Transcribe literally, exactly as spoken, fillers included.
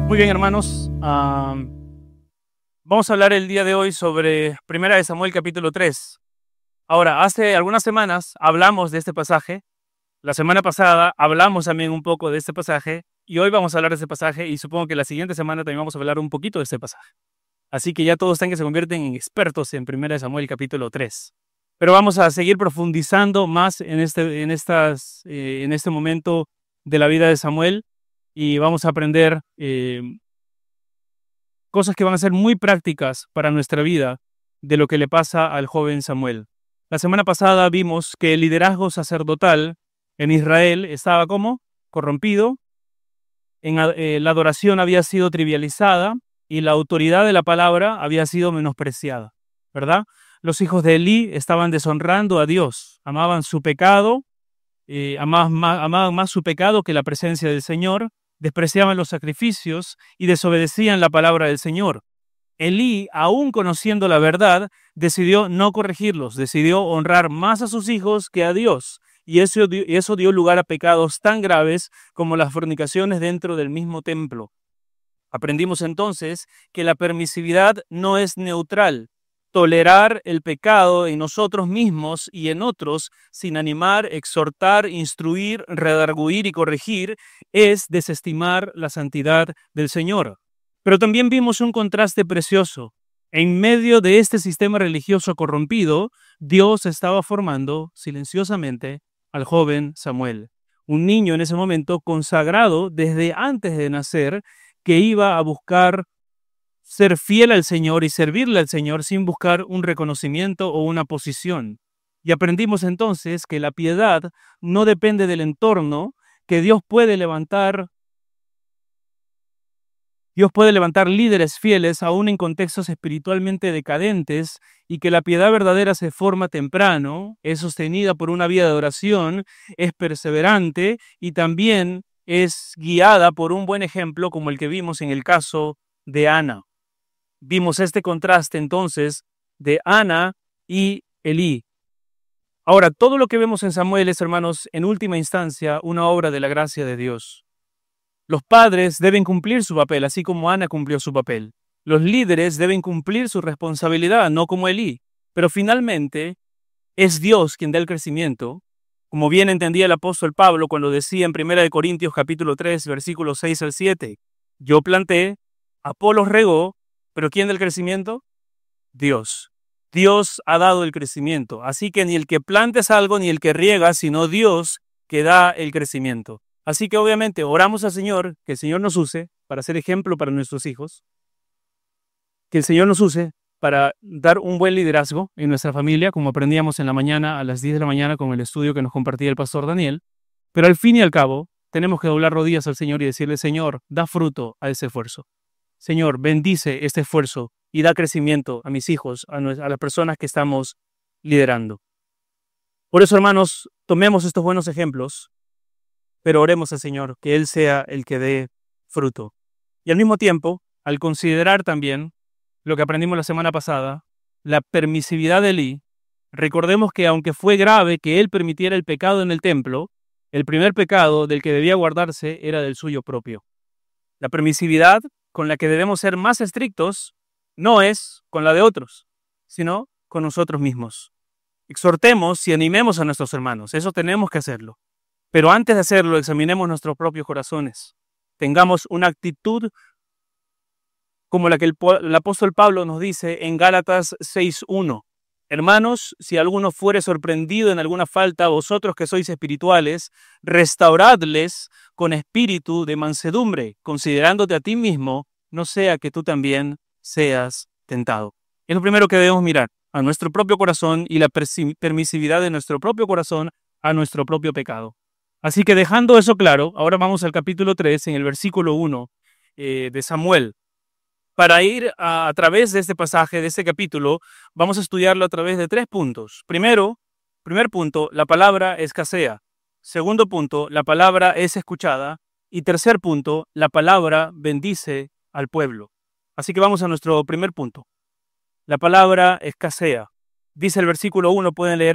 Muy bien, hermanos. Um, vamos a hablar el día de hoy sobre Primera de Samuel capítulo tres. Ahora, hace algunas semanas hablamos de este pasaje. La semana pasada hablamos también un poco de este pasaje y hoy vamos a hablar de este pasaje y supongo que la siguiente semana también vamos a hablar un poquito de este pasaje. Así que ya todos están que se convierten en expertos en Primera de Samuel capítulo tres. Pero vamos a seguir profundizando más en este, en estas, eh, en este momento de la vida de Samuel y vamos a aprender eh, cosas que van a ser muy prácticas para nuestra vida de lo que le pasa al joven Samuel. La semana pasada vimos que el liderazgo sacerdotal en Israel estaba como corrompido, en, eh, la adoración había sido trivializada y la autoridad de la palabra había sido menospreciada, ¿verdad? Los hijos de Elí estaban deshonrando a Dios, amaban su pecado, eh, amaban, más, amaban más su pecado que la presencia del Señor, despreciaban los sacrificios y desobedecían la palabra del Señor. Elí, aún conociendo la verdad, decidió no corregirlos, decidió honrar más a sus hijos que a Dios. Y eso, y eso dio lugar a pecados tan graves como las fornicaciones dentro del mismo templo. Aprendimos entonces que la permisividad no es neutral. Tolerar el pecado en nosotros mismos y en otros sin animar, exhortar, instruir, redarguir y corregir es desestimar la santidad del Señor. Pero también vimos un contraste precioso. En medio de este sistema religioso corrompido, Dios estaba formando silenciosamente al joven Samuel, un niño en ese momento consagrado desde antes de nacer, que iba a buscar ser fiel al Señor y servirle al Señor sin buscar un reconocimiento o una posición. Y aprendimos entonces que la piedad no depende del entorno, que Dios puede levantar Dios puede levantar líderes fieles aún en contextos espiritualmente decadentes y que la piedad verdadera se forma temprano, es sostenida por una vida de oración, es perseverante y también es guiada por un buen ejemplo como el que vimos en el caso de Ana. Vimos este contraste entonces de Ana y Elí. Ahora, todo lo que vemos en Samuel es, hermanos, en última instancia, una obra de la gracia de Dios. Los padres deben cumplir su papel, así como Ana cumplió su papel. Los líderes deben cumplir su responsabilidad, no como Elí. Pero finalmente, es Dios quien da el crecimiento, como bien entendía el apóstol Pablo cuando decía en primera de Corintios capítulo tres, versículos seis al siete, yo planté, Apolos regó, pero ¿quién da el crecimiento? Dios. Dios ha dado el crecimiento. Así que ni el que planta es algo, ni el que riega, sino Dios que da el crecimiento. Así que obviamente oramos al Señor, que el Señor nos use para ser ejemplo para nuestros hijos, que el Señor nos use para dar un buen liderazgo en nuestra familia, como aprendíamos en la mañana, a las diez de la mañana con el estudio que nos compartía el pastor Daniel. Pero al fin y al cabo, tenemos que doblar rodillas al Señor y decirle, Señor, da fruto a ese esfuerzo. Señor, bendice este esfuerzo y da crecimiento a mis hijos, a, a las personas que estamos liderando. Por eso, hermanos, tomemos estos buenos ejemplos, pero oremos al Señor, que Él sea el que dé fruto. Y al mismo tiempo, al considerar también lo que aprendimos la semana pasada, la permisividad de Elí, recordemos que aunque fue grave que él permitiera el pecado en el templo, el primer pecado del que debía guardarse era del suyo propio. La permisividad con la que debemos ser más estrictos no es con la de otros, sino con nosotros mismos. Exhortemos y animemos a nuestros hermanos, eso tenemos que hacerlo. Pero antes de hacerlo, examinemos nuestros propios corazones. Tengamos una actitud como la que el, el apóstol Pablo nos dice en Gálatas seis uno. Hermanos, si alguno fuere sorprendido en alguna falta, vosotros que sois espirituales, restauradles con espíritu de mansedumbre, considerándote a ti mismo, no sea que tú también seas tentado. Es lo primero que debemos mirar, a nuestro propio corazón y la permisividad de nuestro propio corazón a nuestro propio pecado. Así que dejando eso claro, ahora vamos al capítulo tres, en el versículo uno eh, de Samuel. Para ir a, a través de este pasaje, de este capítulo, vamos a estudiarlo a través de tres puntos. Primero, primer punto, la palabra escasea. Segundo punto, la palabra es escuchada. Y tercer punto, la palabra bendice al pueblo. Así que vamos a nuestro primer punto. La palabra escasea. Dice el versículo uno, pueden leer